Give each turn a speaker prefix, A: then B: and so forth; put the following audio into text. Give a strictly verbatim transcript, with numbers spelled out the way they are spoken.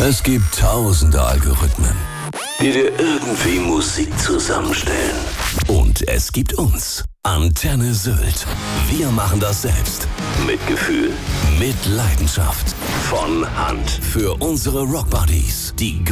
A: Es gibt tausende Algorithmen, die dir irgendwie Musik zusammenstellen. Und es gibt uns, Antenne Sylt. Wir machen das selbst. Mit Gefühl, mit Leidenschaft. Von Hand. Für unsere Rockbuddies. Die